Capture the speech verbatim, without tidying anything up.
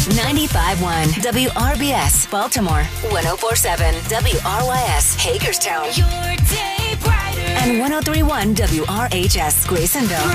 ninety-five point one W R B S, Baltimore. one oh four point seven W R Y S, Hagerstown. Your day brighter. And one oh three point one W R H S, Graysonville.